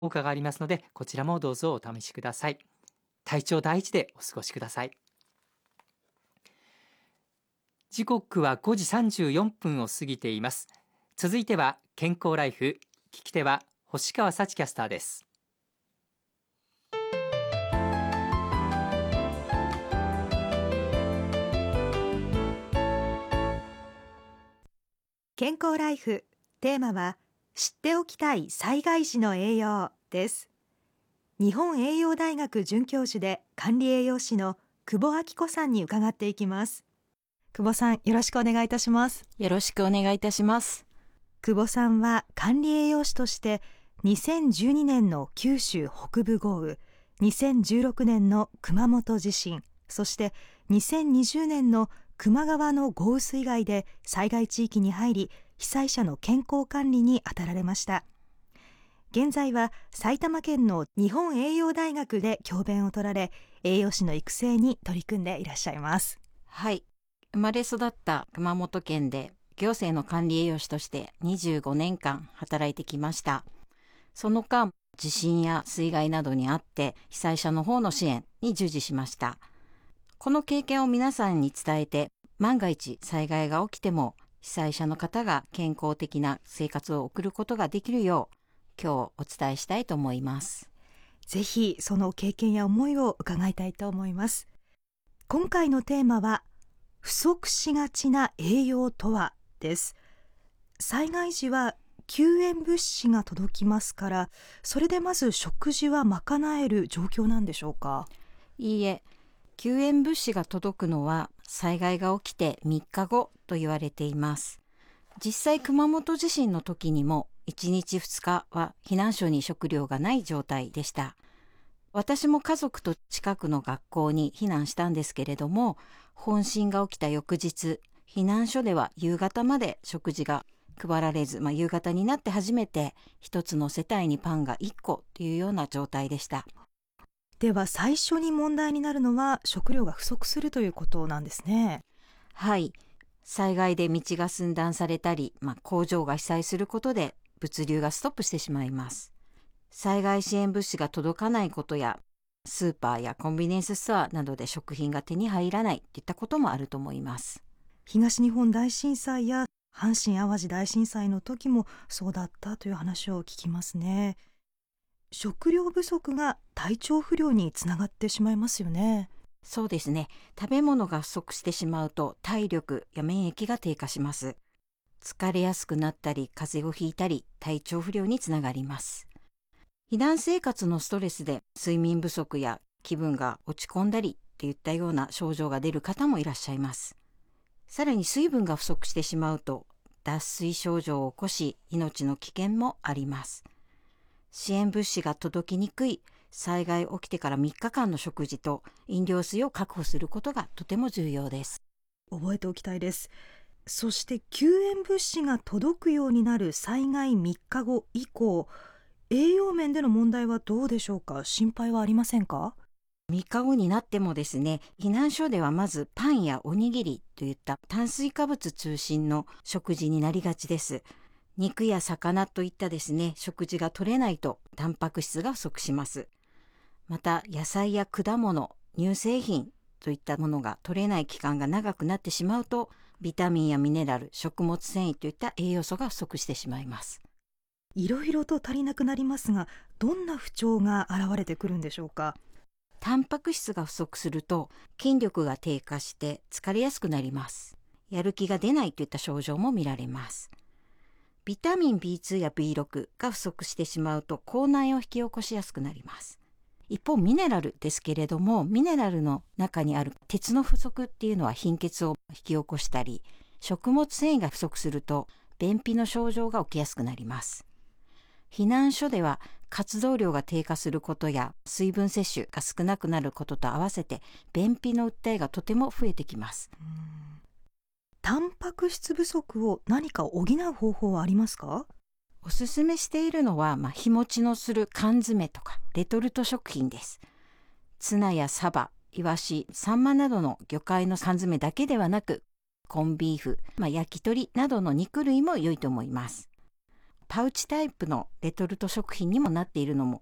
効果がありますので、こちらもどうぞお試しください。体調第一でお過ごしください。時刻は5時34分を過ぎています。続いては健康ライフ、聞き手は星川幸キャスターです。 健康ライフ、テーマは知っておきたい災害時の栄養です。日本栄養大学准教授で管理栄養士の久保明子さんに伺っていきます。久保さん、よろしくお願いいたします。 よろしくお願いいたします。 久保さんは管理栄養士として2012年の九州北部豪雨、2016年の熊本地震、そして2020年の球磨川の豪雨水害で災害地域に入り、被災者の健康管理に当たられました。現在は埼玉県の日本栄養大学で教鞭を取られ、栄養士の育成に取り組んでいらっしゃいます。 はい。生まれ育った熊本県で行政の管理栄養士として25年間働いてきました。その間、地震や水害などにあって被災者の方の支援に従事しました。この経験を皆さんに伝えて、万が一災害が起きても被災者の方が健康的な生活を送ることができるよう、今日お伝えしたいと思います。 ぜひその経験や思いを伺いたいと思います。今回のテーマは、不足しがちな栄養とはです。災害時は救援物資が届きますから、それでまず食事は賄える状況なんでしょうか？ いいえ、救援物資が届くのは災害が起きて3日後と言われています。実際熊本地震の時にも1日2日は避難所に食料がない状態でした。私も家族と近くの学校に避難したんですけれども、本震が起きた翌日、避難所では夕方まで食事が配られず、夕方になって初めて一つの世帯にパンが1個というような状態でした。 では最初に問題になるのは食料が不足するということなんですね。 はい。災害で道が寸断されたり、工場が被災することで物流がストップしてしまいます。災害支援物資が届かないことや、スーパーやコンビニエンスストアなどで食品が手に入らないといったこともあると思います。 東日本大震災や阪神・淡路大震災の時もそうだったという話を聞きますね。食料不足が体調不良につながってしまいますよね。 そうですね。食べ物が不足してしまうと体力や免疫が低下します。疲れやすくなったり、風邪をひいたり、体調不良につながります。避難生活のストレスで睡眠不足や気分が落ち込んだりといったような症状が出る方もいらっしゃいます。さらに水分が不足してしまうと脱水症状を起こし、命の危険もあります。支援物資が届きにくい災害起きてから3日間の食事と飲料水を確保することがとても重要です。 覚えておきたいです。そして救援物資が届くようになる災害3日後以降、栄養面での問題はどうでしょうか？心配はありませんか ？3日後になってもですね、避難所ではまずパンやおにぎりといった炭水化物中心の食事になりがちです。肉や魚といったですね、食事が取れないとタンパク質が不足します。また野菜や果物、乳製品といったものが取れない期間が長くなってしまうと、ビタミンやミネラル、食物繊維といった栄養素が不足してしまいます。 いろいろと足りなくなりますが、どんな不調が現れてくるんでしょうか？ タンパク質が不足すると筋力が低下して疲れやすくなります。やる気が出ないといった症状も見られます。ビタミン B2 や B6 が不足してしまうと口内を引き起こしやすくなります。一方ミネラルですけれども、ミネラルの中にある鉄の不足っていうのは貧血を引き起こしたり、食物繊維が不足すると便秘の症状が起きやすくなります。避難所では活動量が低下することや水分摂取が少なくなることと合わせて便秘の訴えがとても増えてきます。 タンパク質不足を何か補う方法はありますか？ おすすめしているのは、日持ちのする缶詰とかレトルト食品です。ツナやサバ、イワシ、サンマなどの魚介の缶詰だけではなく、コンビーフ、焼き鳥などの肉類も良いと思います。 パウチタイプのレトルト食品にもなっているのも